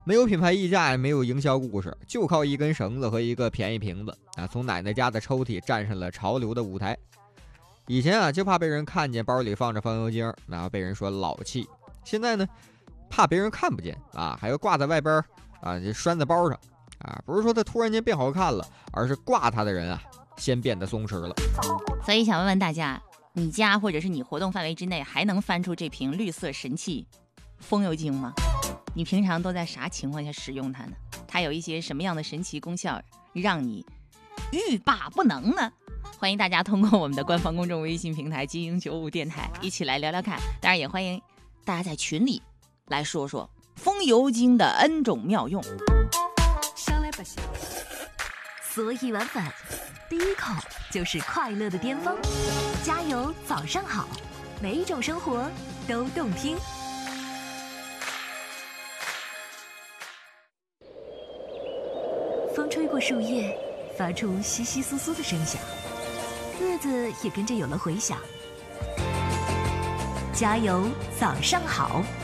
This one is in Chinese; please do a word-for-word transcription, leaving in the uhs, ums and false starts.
没有品牌溢价，也没有营销故事，就靠一根绳子和一个便宜瓶子啊，从奶奶家的抽屉站上了潮流的舞台。以前啊，就怕被人看见包里放着风油精，然后被人说老气。现在呢，怕别人看不见啊，还要挂在外边啊，就拴在包上啊。不是说它突然间变好看了，而是挂它的人啊，先变得松弛了。 所以想问问大家，你家或者是你活动范围之内还能翻出这瓶绿色神器风油精吗？你平常都在啥情况下使用它呢？它有一些什么样的神奇功效让你欲罢不能呢？欢迎大家通过我们的官方公众微信平台金鹰九五电台一起来聊聊看，当然也欢迎大家在群里来说说风油精的 N 种妙用。 所以晚饭第一口就是快乐的巅峰，加油早上好，每一种生活都动听。风吹过树叶，发出窸窸窣窣的声响，日子也跟着有了回响。加油早上好。